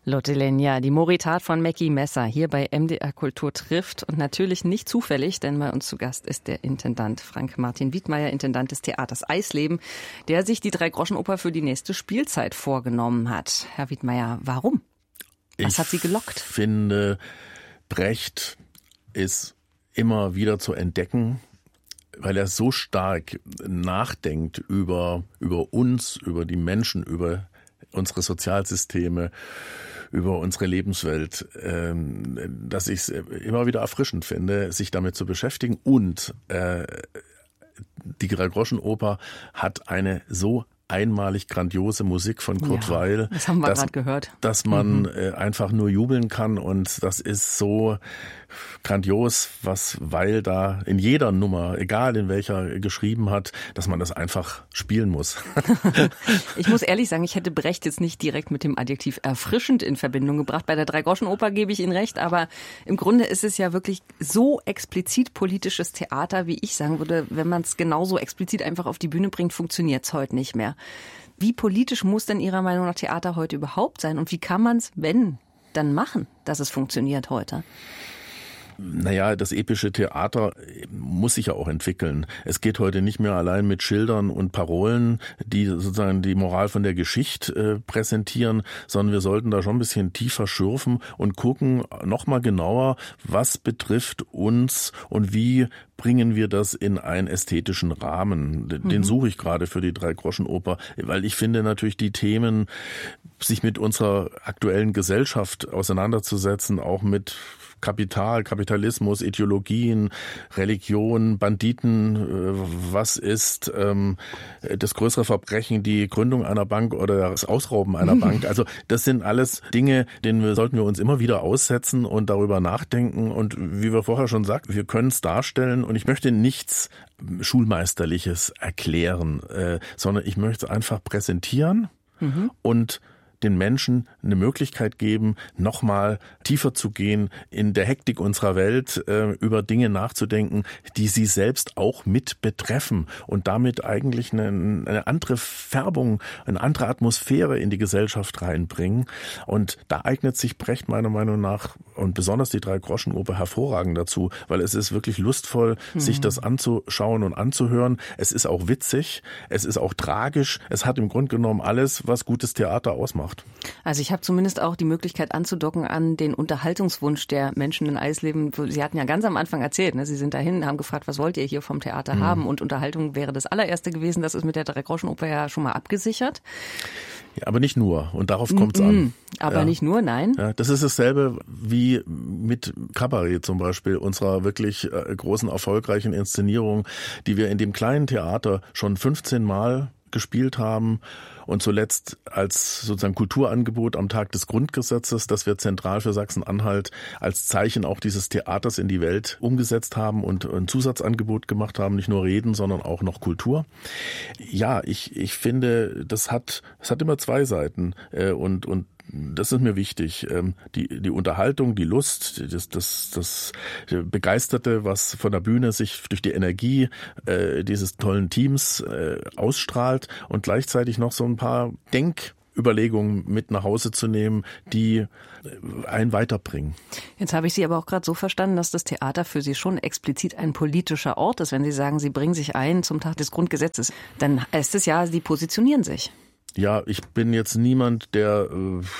Lotte Lenya, die Moritat von Mackie Messer hier bei MDR Kultur trifft. Und natürlich nicht zufällig, denn bei uns zu Gast ist der Intendant Frank-Martin Wiedmeier, Intendant des Theaters Eisleben, der sich die Dreigroschenoper für die nächste Spielzeit vorgenommen hat. Herr Wiedmeier, warum? Was hat Sie gelockt? Ich finde, Brecht ist immer wieder zu entdecken, weil er so stark nachdenkt über uns, über die Menschen, über unsere Sozialsysteme, über unsere Lebenswelt, dass ich es immer wieder erfrischend finde, sich damit zu beschäftigen. Und die Dreigroschenoper hat eine so einmalig grandiose Musik von Kurt Weill, das haben wir gerade gehört, dass man einfach nur jubeln kann, und das ist so grandios, was Weill da in jeder Nummer, egal in welcher, geschrieben hat, dass man das einfach spielen muss. Ich muss ehrlich sagen, ich hätte Brecht jetzt nicht direkt mit dem Adjektiv erfrischend in Verbindung gebracht. Bei der Dreigroschenoper gebe ich Ihnen recht, aber im Grunde ist es ja wirklich so explizit politisches Theater, wie ich sagen würde, wenn man es genauso explizit einfach auf die Bühne bringt, funktioniert es heute nicht mehr. Wie politisch muss denn Ihrer Meinung nach Theater heute überhaupt sein? Und wie kann man es, wenn, dann machen, dass es funktioniert heute? Naja, das epische Theater muss sich ja auch entwickeln. Es geht heute nicht mehr allein mit Schildern und Parolen, die sozusagen die Moral von der Geschichte präsentieren, sondern wir sollten da schon ein bisschen tiefer schürfen und gucken nochmal genauer, was betrifft uns und wie bringen wir das in einen ästhetischen Rahmen. Den suche ich gerade für die Dreigroschenoper, weil ich finde natürlich die Themen, sich mit unserer aktuellen Gesellschaft auseinanderzusetzen, auch mit Kapital, Kapitalismus, Ideologien, Religion, Banditen, was ist das größere Verbrechen, die Gründung einer Bank oder das Ausrauben einer Bank. Also das sind alles Dinge, denen sollten wir uns immer wieder aussetzen und darüber nachdenken. Und wie wir vorher schon sagten, wir können es darstellen, und ich möchte nichts Schulmeisterliches erklären, sondern ich möchte es einfach präsentieren und den Menschen eine Möglichkeit geben, nochmal tiefer zu gehen, in der Hektik unserer Welt über Dinge nachzudenken, die sie selbst auch mit betreffen und damit eigentlich eine andere Färbung, eine andere Atmosphäre in die Gesellschaft reinbringen. Und da eignet sich Brecht meiner Meinung nach und besonders die Dreigroschenoper hervorragend dazu, weil es ist wirklich lustvoll, sich das anzuschauen und anzuhören. Es ist auch witzig, es ist auch tragisch, es hat im Grunde genommen alles, was gutes Theater ausmacht. Also ich habe zumindest auch die Möglichkeit anzudocken an den Unterhaltungswunsch der Menschen in Eisleben. Sie hatten ja ganz am Anfang erzählt, ne? Sie sind dahin, haben gefragt, was wollt ihr hier vom Theater haben? Und Unterhaltung wäre das allererste gewesen. Das ist mit der Dreigroschenoper ja schon mal abgesichert. Ja, aber nicht nur. Und darauf kommt es an. Aber nicht nur, nein. Ja, das ist dasselbe wie mit Cabaret zum Beispiel, unserer wirklich großen, erfolgreichen Inszenierung, die wir in dem kleinen Theater schon 15 Mal gespielt haben und zuletzt als sozusagen Kulturangebot am Tag des Grundgesetzes, das wir zentral für Sachsen-Anhalt als Zeichen auch dieses Theaters in die Welt umgesetzt haben und ein Zusatzangebot gemacht haben, nicht nur Reden, sondern auch noch Kultur. Ja, ich finde, das hat immer zwei Seiten und das ist mir wichtig. Die Unterhaltung, die Lust, das Begeisterte, was von der Bühne sich durch die Energie dieses tollen Teams ausstrahlt, und gleichzeitig noch so ein paar Denküberlegungen mit nach Hause zu nehmen, die einen weiterbringen. Jetzt habe ich Sie aber auch gerade so verstanden, dass das Theater für Sie schon explizit ein politischer Ort ist. Wenn Sie sagen, Sie bringen sich ein zum Tag des Grundgesetzes, dann heißt es ja, Sie positionieren sich. Ja, ich bin jetzt niemand, der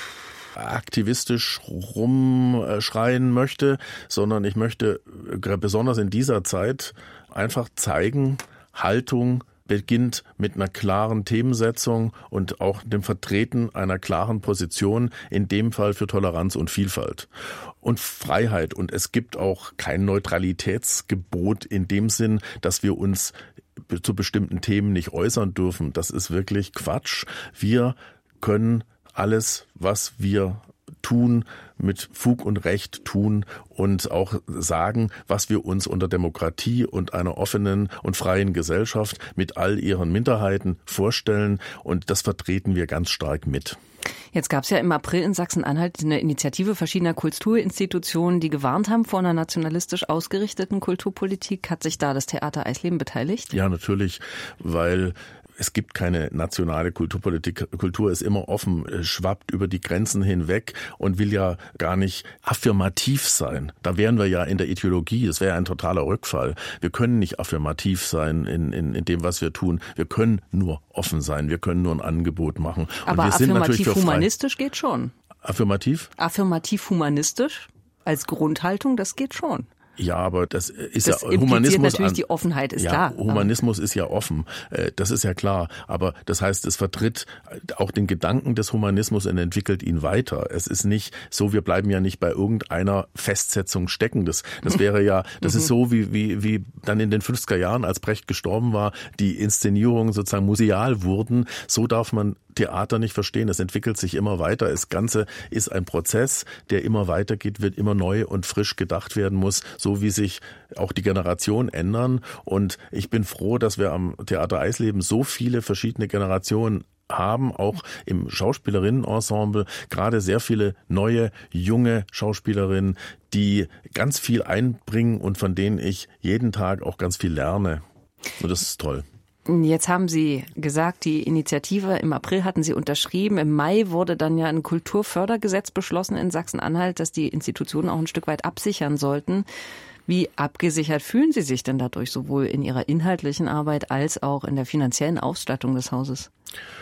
aktivistisch rumschreien möchte, sondern ich möchte besonders in dieser Zeit einfach zeigen, Haltung beginnt mit einer klaren Themensetzung und auch dem Vertreten einer klaren Position, in dem Fall für Toleranz und Vielfalt und Freiheit. Und es gibt auch kein Neutralitätsgebot in dem Sinn, dass wir uns zu bestimmten Themen nicht äußern dürfen. Das ist wirklich Quatsch. Wir können alles, was wir tun, mit Fug und Recht tun und auch sagen, was wir uns unter Demokratie und einer offenen und freien Gesellschaft mit all ihren Minderheiten vorstellen. Und das vertreten wir ganz stark mit. Jetzt gab es ja im April in Sachsen-Anhalt eine Initiative verschiedener Kulturinstitutionen, die gewarnt haben vor einer nationalistisch ausgerichteten Kulturpolitik. Hat sich da das Theater Eisleben beteiligt? Ja, natürlich, weil es gibt keine nationale Kulturpolitik. Kultur ist immer offen, schwappt über die Grenzen hinweg und will ja gar nicht affirmativ sein. Da wären wir ja in der Ideologie. Es wäre ein totaler Rückfall. Wir können nicht affirmativ sein in dem, was wir tun. Wir können nur offen sein. Wir können nur ein Angebot machen. Aber und wir sind affirmativ natürlich humanistisch geht schon. Affirmativ? Affirmativ humanistisch als Grundhaltung, das geht schon. Ja, aber das ist das ja Humanismus. Natürlich die Offenheit ist ja, klar. Humanismus ist ja offen, das ist ja klar. Aber das heißt, es vertritt auch den Gedanken des Humanismus und entwickelt ihn weiter. Es ist nicht so, wir bleiben ja nicht bei irgendeiner Festsetzung stecken. Das wäre ja, das ist so wie dann in den 50er Jahren, als Brecht gestorben war, die Inszenierungen sozusagen museal wurden. So darf man Theater nicht verstehen. Es entwickelt sich immer weiter. Das Ganze ist ein Prozess, der immer weitergeht, wird immer neu und frisch gedacht werden muss, so wie sich auch die Generationen ändern. Und ich bin froh, dass wir am Theater Eisleben so viele verschiedene Generationen haben, auch im Schauspielerinnenensemble, gerade sehr viele neue, junge Schauspielerinnen, die ganz viel einbringen und von denen ich jeden Tag auch ganz viel lerne. Und das ist toll. Jetzt haben Sie gesagt, die Initiative im April hatten Sie unterschrieben. Im Mai wurde dann ja ein Kulturfördergesetz beschlossen in Sachsen-Anhalt, das die Institutionen auch ein Stück weit absichern sollten. Wie abgesichert fühlen Sie sich denn dadurch, sowohl in Ihrer inhaltlichen Arbeit als auch in der finanziellen Ausstattung des Hauses?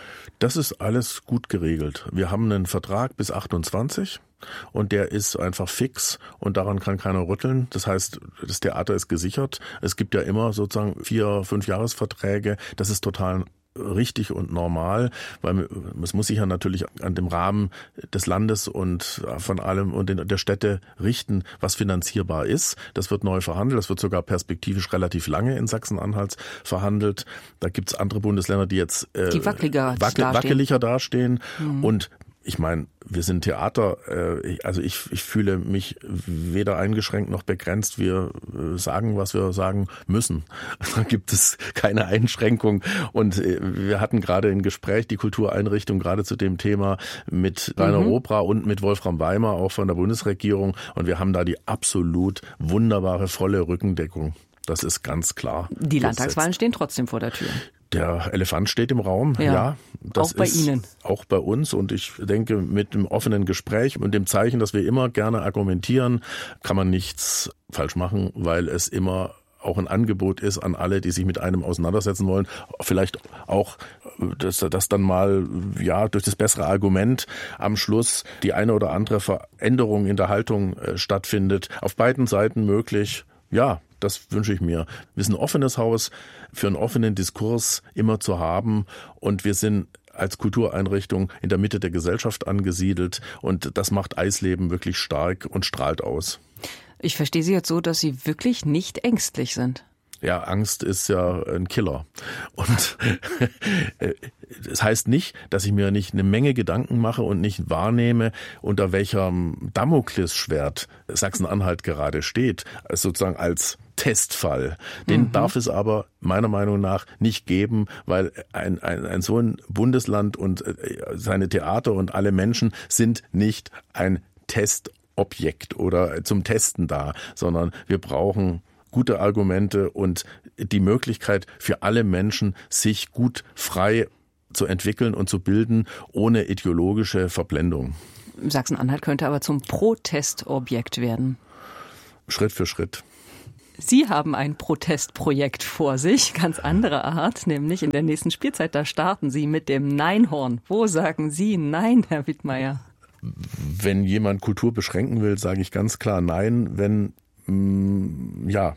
Das ist alles gut geregelt. Wir haben einen Vertrag bis 28 und der ist einfach fix und daran kann keiner rütteln. Das heißt, das Theater ist gesichert. Es gibt ja immer sozusagen 4-5 Jahresverträge. Das ist total richtig und normal, weil es muss sich ja natürlich an dem Rahmen des Landes und von allem und der Städte richten, was finanzierbar ist. Das wird neu verhandelt, das wird sogar perspektivisch relativ lange in Sachsen-Anhalt verhandelt. Da gibt's andere Bundesländer, die jetzt die wackeliger dastehen. Und ich meine, wir sind Theater, also ich fühle mich weder eingeschränkt noch begrenzt. Wir sagen, was wir sagen müssen. Da gibt es keine Einschränkung. Und wir hatten gerade ein Gespräch, die Kultureinrichtung, gerade zu dem Thema mit Rainer Opra und mit Wolfram Weimer, auch von der Bundesregierung. Und wir haben da die absolut wunderbare, volle Rückendeckung. Das ist ganz klar. Die Landtagswahlen stehen trotzdem vor der Tür. Der Elefant steht im Raum, ja. Das auch bei ist Ihnen. Auch bei uns. Und ich denke, mit dem offenen Gespräch und dem Zeichen, dass wir immer gerne argumentieren, kann man nichts falsch machen, weil es immer auch ein Angebot ist an alle, die sich mit einem auseinandersetzen wollen. Vielleicht auch, dass dann mal, ja, durch das bessere Argument am Schluss die eine oder andere Veränderung in der Haltung stattfindet. Auf beiden Seiten möglich, ja. Das wünsche ich mir. Wir sind ein offenes Haus für einen offenen Diskurs immer zu haben und wir sind als Kultureinrichtung in der Mitte der Gesellschaft angesiedelt und das macht Eisleben wirklich stark und strahlt aus. Ich verstehe Sie jetzt so, dass Sie wirklich nicht ängstlich sind. Ja, Angst ist ja ein Killer. Und das heißt nicht, dass ich mir nicht eine Menge Gedanken mache und nicht wahrnehme, unter welchem Damoklesschwert Sachsen-Anhalt gerade steht, sozusagen als Testfall. Den darf es aber meiner Meinung nach nicht geben, weil ein so ein Bundesland und seine Theater und alle Menschen sind nicht ein Testobjekt oder zum Testen da, sondern wir brauchen gute Argumente und die Möglichkeit für alle Menschen, sich gut frei zu entwickeln und zu bilden, ohne ideologische Verblendung. Sachsen-Anhalt könnte aber zum Protestobjekt werden. Schritt für Schritt. Sie haben ein Protestprojekt vor sich, ganz anderer Art, nämlich in der nächsten Spielzeit. Da starten Sie mit dem Neinhorn. Wo sagen Sie Nein, Herr Wittmeier? Wenn jemand Kultur beschränken will, sage ich ganz klar Nein, wenn ja.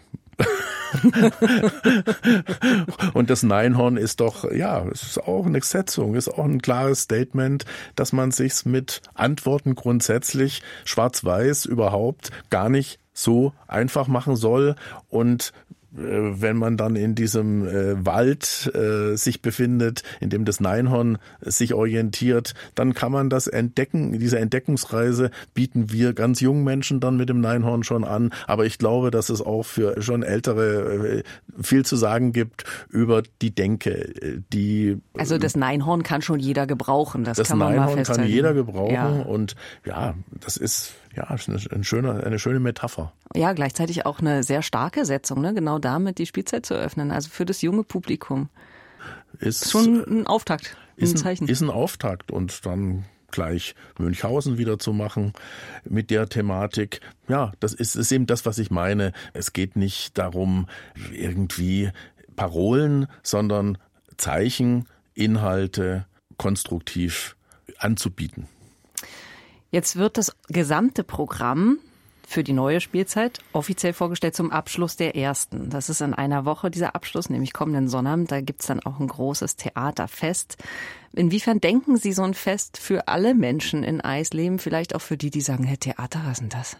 Und das Neinhorn ist doch, ja, es ist auch eine Setzung, ist auch ein klares Statement, dass man sich's mit Antworten grundsätzlich schwarz-weiß überhaupt gar nicht so einfach machen soll und wenn man dann in diesem Wald sich befindet, in dem das Neinhorn sich orientiert, dann kann man das entdecken. Diese Entdeckungsreise bieten wir ganz jungen Menschen dann mit dem Neinhorn schon an. Aber ich glaube, dass es auch für schon Ältere viel zu sagen gibt über die Denke. Also das Neinhorn kann schon jeder gebrauchen. Das kann man Neinhorn mal festhalten. Kann jeder gebrauchen. Ja. Und ja, das ist ja eine schöne Metapher. Ja, gleichzeitig auch eine sehr starke Setzung, ne? Genau damit die Spielzeit zu öffnen, also für das junge Publikum. ist schon ein Auftakt, ein Zeichen. Ist ein Auftakt und dann gleich Münchhausen wieder zu machen mit der Thematik. Ja, das ist eben das, was ich meine. Es geht nicht darum, irgendwie Parolen, sondern Zeichen, Inhalte konstruktiv anzubieten. Jetzt wird das gesamte Programm für die neue Spielzeit offiziell vorgestellt zum Abschluss der ersten. Das ist in einer Woche dieser Abschluss, nämlich kommenden Sonnabend. Da gibt's dann auch ein großes Theaterfest. Inwiefern denken Sie so ein Fest für alle Menschen in Eisleben, vielleicht auch für die, die sagen, hey, Theater, was ist denn das?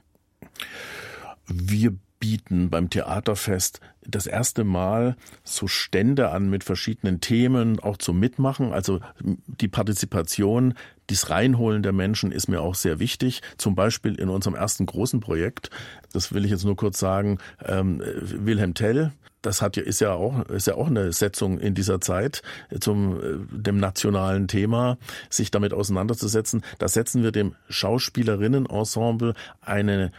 Wir bieten beim Theaterfest das erste Mal so Stände an mit verschiedenen Themen, auch zum Mitmachen. Also die Partizipation, das Reinholen der Menschen ist mir auch sehr wichtig. Zum Beispiel in unserem ersten großen Projekt, das will ich jetzt nur kurz sagen, Wilhelm Tell. Das ist ja auch eine Setzung in dieser Zeit dem nationalen Thema, sich damit auseinanderzusetzen. Da setzen wir dem Schauspielerinnenensemble eine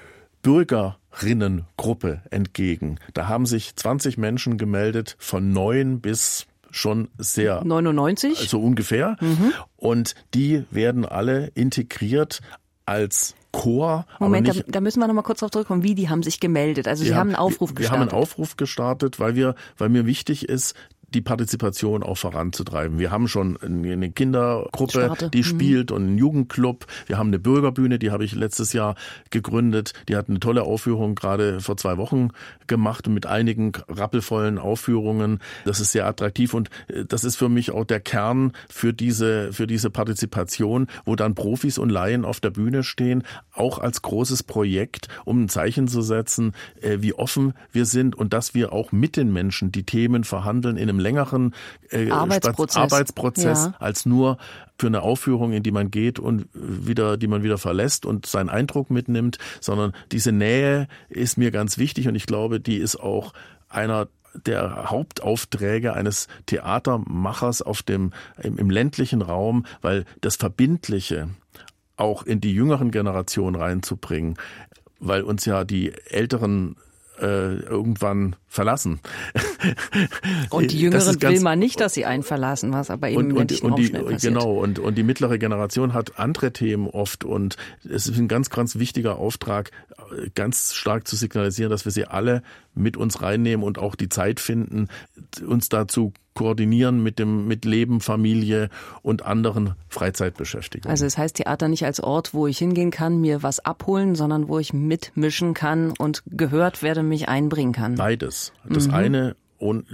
Bürgerinnengruppe entgegen. Da haben sich 20 Menschen gemeldet, von 9 bis schon sehr 99, so ungefähr. Und die werden alle integriert als Chor. Moment, da müssen wir noch mal kurz drauf zurückkommen. Wie, die haben sich gemeldet? Also Sie haben einen Aufruf gestartet. Wir haben einen Aufruf gestartet, weil mir wichtig ist, die Partizipation auch voranzutreiben. Wir haben schon eine Kindergruppe, die spielt und einen Jugendclub. Wir haben eine Bürgerbühne, die habe ich letztes Jahr gegründet. Die hat eine tolle Aufführung gerade vor 2 Wochen gemacht mit einigen rappelvollen Aufführungen. Das ist sehr attraktiv und das ist für mich auch der Kern für diese Partizipation, wo dann Profis und Laien auf der Bühne stehen, auch als großes Projekt, um ein Zeichen zu setzen, wie offen wir sind und dass wir auch mit den Menschen die Themen verhandeln in einem längeren Arbeitsprozess als nur für eine Aufführung, in die man geht und die man wieder verlässt und seinen Eindruck mitnimmt, sondern diese Nähe ist mir ganz wichtig und ich glaube, die ist auch einer der Hauptaufträge eines Theatermachers im ländlichen Raum, weil das Verbindliche auch in die jüngeren Generationen reinzubringen, weil uns ja die Älteren irgendwann verlassen. Und die Jüngeren will man nicht, dass sie einen verlassen, was aber eben im ländlichen Raum schnell passiert. Genau, und die mittlere Generation hat andere Themen oft und es ist ein ganz, ganz wichtiger Auftrag, ganz stark zu signalisieren, dass wir sie alle mit uns reinnehmen und auch die Zeit finden, uns dazu koordinieren mit Leben, Familie und anderen Freizeitbeschäftigungen. Also es heißt Theater nicht als Ort, wo ich hingehen kann, mir was abholen, sondern wo ich mitmischen kann und gehört werde, mich einbringen kann. Beides. Das eine und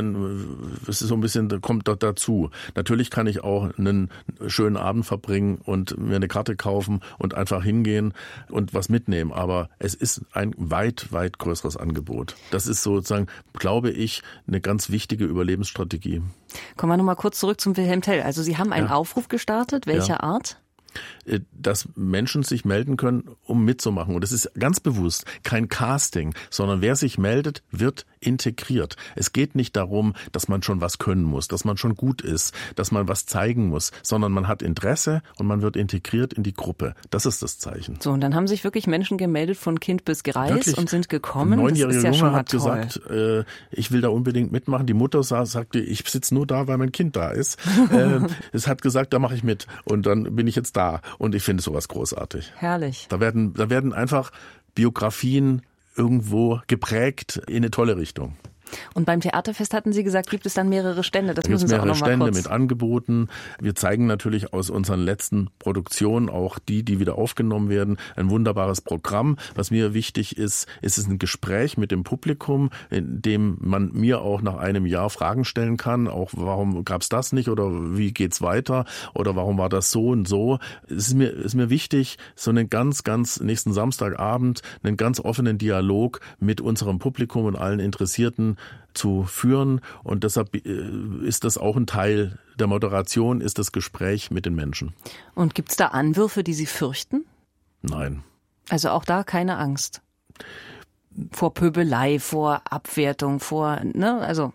es ist so ein bisschen, kommt dort dazu. Natürlich kann ich auch einen schönen Abend verbringen und mir eine Karte kaufen und einfach hingehen und was mitnehmen. Aber es ist ein weit, weit größeres Angebot. Das ist sozusagen, glaube ich, eine ganz wichtige Überlebensstrategie. Kommen wir nochmal kurz zurück zum Wilhelm Tell. Also Sie haben einen Aufruf gestartet. Welcher Art? Dass Menschen sich melden können, um mitzumachen. Und es ist ganz bewusst kein Casting, sondern wer sich meldet, wird integriert. Es geht nicht darum, dass man schon was können muss, dass man schon gut ist, dass man was zeigen muss, sondern man hat Interesse und man wird integriert in die Gruppe. Das ist das Zeichen. So, und dann haben sich wirklich Menschen gemeldet von Kind bis Greis wirklich? Und sind gekommen. Ein 9-jähriger Junge schon hat gesagt, ich will da unbedingt mitmachen. Die Mutter sagte, ich sitze nur da, weil mein Kind da ist. Es hat gesagt, da mache ich mit. Und dann bin ich jetzt da. Und ich finde sowas großartig. Herrlich. Da werden einfach Biografien irgendwo geprägt in eine tolle Richtung. Und beim Theaterfest hatten Sie gesagt, gibt es dann mehrere Stände. Das müssen Sie auch noch mal kurz. Stände mit Angeboten. Wir zeigen natürlich aus unseren letzten Produktionen, auch die wieder aufgenommen werden, ein wunderbares Programm. Was mir wichtig ist es ein Gespräch mit dem Publikum, in dem man mir auch nach einem Jahr Fragen stellen kann. Auch warum gab es das nicht oder wie geht's weiter oder warum war das so und so. Es ist mir wichtig, so einen ganz, ganz nächsten Samstagabend einen ganz offenen Dialog mit unserem Publikum und allen Interessierten zu führen und deshalb ist das auch ein Teil der Moderation, ist das Gespräch mit den Menschen. Und gibt's da Anwürfe, die Sie fürchten? Nein. Also auch da keine Angst? Vor Pöbelei, vor Abwertung, also...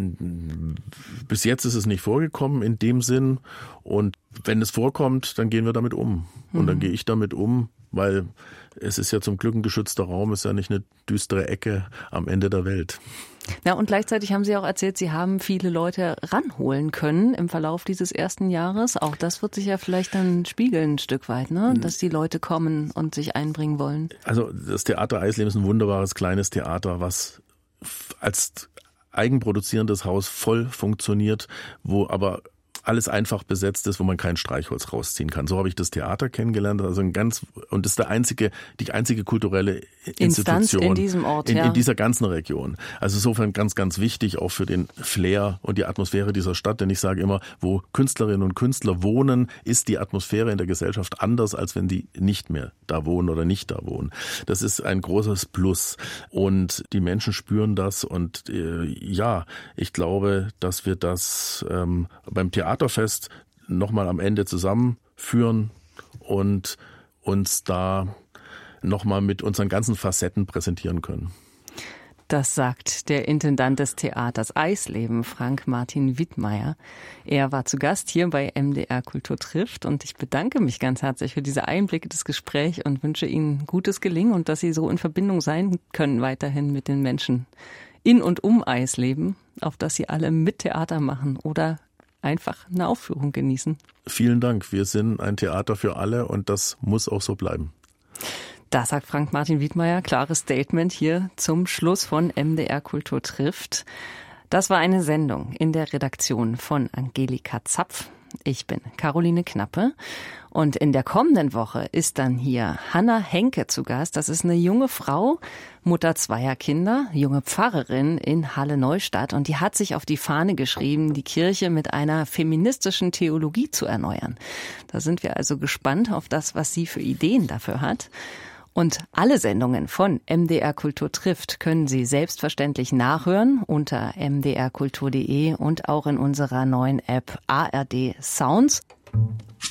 Bis jetzt ist es nicht vorgekommen in dem Sinn und wenn es vorkommt, dann gehen wir damit um und dann gehe ich damit um, weil es ist ja zum Glück ein geschützter Raum, ist ja nicht eine düstere Ecke am Ende der Welt. Ja, und gleichzeitig haben Sie auch erzählt, Sie haben viele Leute ranholen können im Verlauf dieses ersten Jahres. Auch das wird sich ja vielleicht dann spiegeln ein Stück weit, ne? Dass die Leute kommen und sich einbringen wollen. Also das Theater Eisleben ist ein wunderbares kleines Theater, was als eigenproduzierendes Haus voll funktioniert, wo aber alles einfach besetzt ist, wo man kein Streichholz rausziehen kann. So habe ich das Theater kennengelernt. Also und das ist die einzige kulturelle Institution in diesem Ort, in dieser ganzen Region. Also insofern ganz, ganz wichtig auch für den Flair und die Atmosphäre dieser Stadt. Denn ich sage immer, wo Künstlerinnen und Künstler wohnen, ist die Atmosphäre in der Gesellschaft anders, als wenn die nicht mehr da wohnen oder nicht da wohnen. Das ist ein großes Plus. Und die Menschen spüren das. Und ich glaube, dass wir das beim Theaterfest nochmal am Ende zusammenführen und uns da nochmal mit unseren ganzen Facetten präsentieren können. Das sagt der Intendant des Theaters Eisleben, Frank-Martin Wittmeier. Er war zu Gast hier bei MDR Kultur trifft und ich bedanke mich ganz herzlich für diese Einblicke des Gesprächs und wünsche Ihnen gutes Gelingen und dass Sie so in Verbindung sein können weiterhin mit den Menschen in und um Eisleben, auf dass Sie alle mit Theater machen oder einfach eine Aufführung genießen. Vielen Dank. Wir sind ein Theater für alle und das muss auch so bleiben. Das sagt Frank-Martin Wittmeier. Klares Statement hier zum Schluss von MDR Kultur trifft. Das war eine Sendung in der Redaktion von Angelika Zapf. Ich bin Caroline Knappe und in der kommenden Woche ist dann hier Hanna Henke zu Gast. Das ist eine junge Frau, Mutter zweier Kinder, junge Pfarrerin in Halle-Neustadt und die hat sich auf die Fahne geschrieben, die Kirche mit einer feministischen Theologie zu erneuern. Da sind wir also gespannt auf das, was sie für Ideen dafür hat. Und alle Sendungen von MDR Kultur trifft können Sie selbstverständlich nachhören unter mdrkultur.de und auch in unserer neuen App ARD Sounds.